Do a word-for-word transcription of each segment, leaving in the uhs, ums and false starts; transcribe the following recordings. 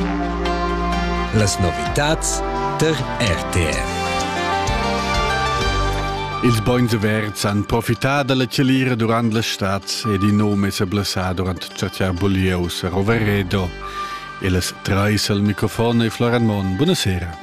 Las novitats der R T R. Ils boins verds han profità dalla celira durant l'estat ed in nome se blessà durant cercar Bulieus a Roveredo. E les treis al microfono e Florian Mon. Buonasera.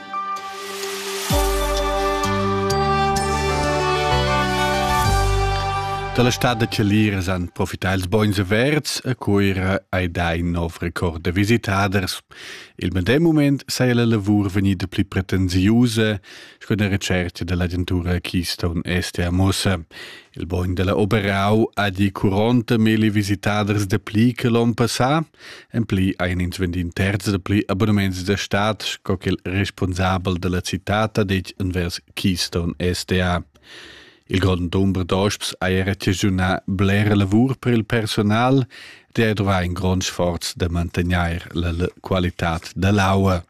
Dalla stad de Celires han profità ils boins verds a cuira ai dai nov record de visitaders. Il medem moment sei la lavur venida pli pretensiusa con la ricerca dell'agentura Keystone S T A Mossa. Il boin della Oberau ha di quarantamila visitaders de pli che l'on passà, en pli ein ins vendin terz de pli abbonaments de stat, co che il responsabel della citata dic envers Keystone S T A. Il grande nombre d'osps ha era tejunà blera lavur per il personal, der dovà un grand sforz de mantenere la, la qualitat de l'aua.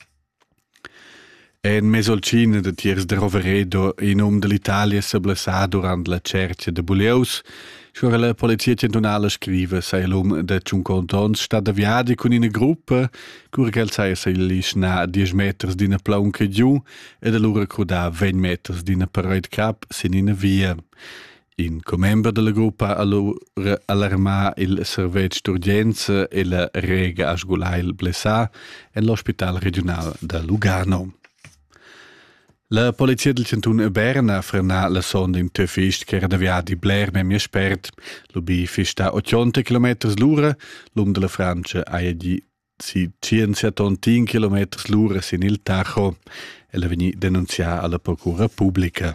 En mesolcina de tiers de Roveredo in nom de l'Italia se blessà durant la cerca de Bulieus, sciora la polizia centonala scrive sei l'um de cinquanta ons sta da viadi con una gruppa cura che sei sei lisna dieci meters d'ina plaunca giù e da lura cruda venti meters d'ina parade cap sin in via. In comember della gruppa allora allarmà il servizio d'urgenza e la rega a sgulà il blessà en l'ospedale regionale da Lugano. La polizia del cantun Berna frenà la sonda in Töfist che era da via di Blair memia spert. L'ubi fista ottanta chilometri l'ora, l'um della Francia aia di si centosettantin chilometri l'ora sin il Tajo e la veni denunzià alla procura pubblica.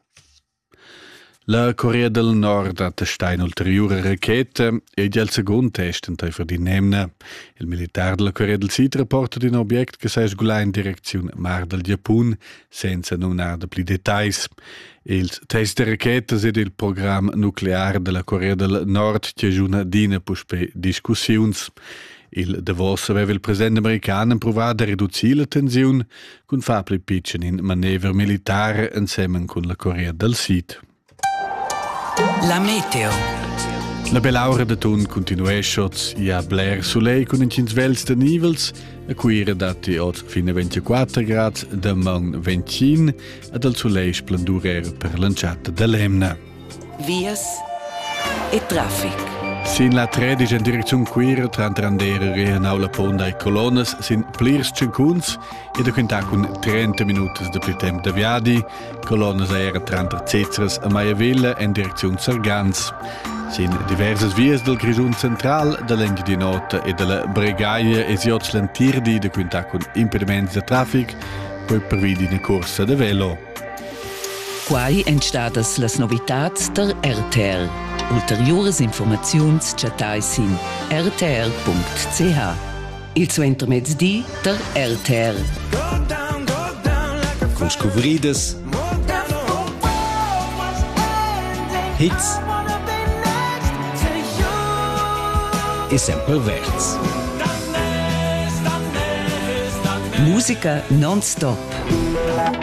La Corea del Nord ha testat un'ulteriore rachetta e già il secondo test in per di Nemna. Il militare della Corea del Sud rapporta di un obietto che si sgulà in direzione Mar del Giappone, senza non dare più dettagli. Il test di rachetta è il programma nucleare della Corea del Nord che è una dina per discussioni. Il Davos aveva il presidente americano provato a ridurre la tensione con fabri piccini in manevra militare insieme con la Corea del Sud. La meteo. La belaura de tun continua shots e a Blair Soleil con incins vels de nivels, a cui redatti od fine ventiquattro gradi, de mon ventin, ed al Soleil splendurer per lanciata de Lemna. Vias e traffic. Sin la tredici in direzione queer tra Trandera e Naula Ponda e Colonas sin plirs cincuns e da quintà con trenta minuti de pli tempo de viadi. Colonas era trenta Cezres a Maiavilla in direzione Sargans. Sin diverse vias del Grigiun Central, dell'Engi di Nota e della Bregaia e Siots Lantirdi da quintà con impedimenti de traffic, poi previdi una corsa de velo. Quai entstadas las novitats der R T R. Ulteriores informaziuns chatai sin r t r punct c h. Il suo intermezdi der R T R. Con scobrides, hits e sempre verds. Musica non-stop.